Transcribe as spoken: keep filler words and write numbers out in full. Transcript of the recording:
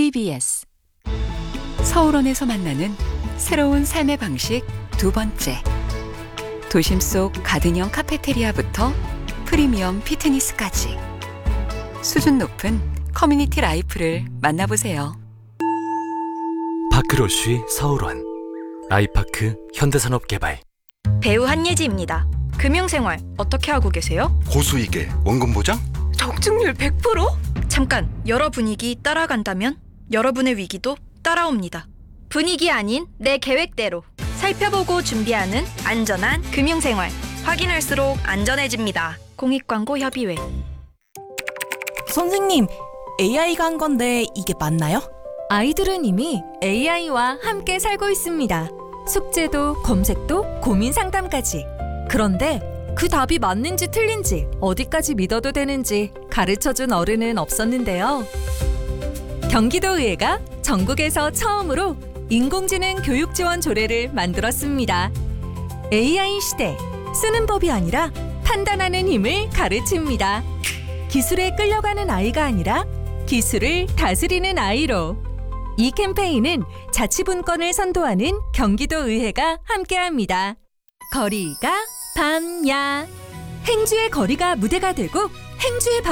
티비에스 서울원에서 만나는 새로운 삶의 방식 두 번째. 도심 속 가든형 카페테리아부터 프리미엄 피트니스까지 수준 높은 커뮤니티 라이프를 만나보세요. 파크로쉬 서울원 아이파크 현대산업개발. 배우 한예지입니다. 금융생활 어떻게 하고 계세요? 고수익에 원금 보장? 적중률 백 퍼센트? 잠깐, 여러 분위기 따라간다면 여러분의 위기도 따라옵니다. 분위기 아닌 내 계획대로 살펴보고 준비하는 안전한 금융생활. 확인할수록 안전해집니다. 공익광고협의회. 선생님, 에이아이가 한 건데 이게 맞나요? 아이들은 이미 에이아이와 함께 살고 있습니다. 숙제도 검색도 고민 상담까지. 그런데 그 답이 맞는지 틀린지 어디까지 믿어도 되는지 가르쳐준 어른은 없었는데요. 경기도의회가 전국에서 처음으로 인공지능 교육 지원 조례를 만들었습니다. 에이아이 시대, 쓰는 법이 아니라 판단하는 힘을 가르칩니다. 기술에 끌려가는 아이가 아니라 기술을 다스리는 아이로. 이 캠페인은 자치분권을 선도하는 경기도의회가 함께합니다. 거리가 밤야. 행주의 거리가 무대가 되고 행주의 밤